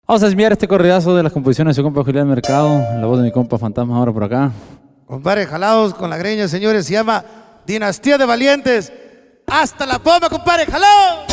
Vamos a enviar este corridazo de las composiciones de su compa Julián Mercado, la voz de mi compa Fantasma ahora por acá. Compadre, jalados con la greña, señores, se llama Dinastía de Valientes. ¡Hasta la pompa, compadre! ¡Jalao!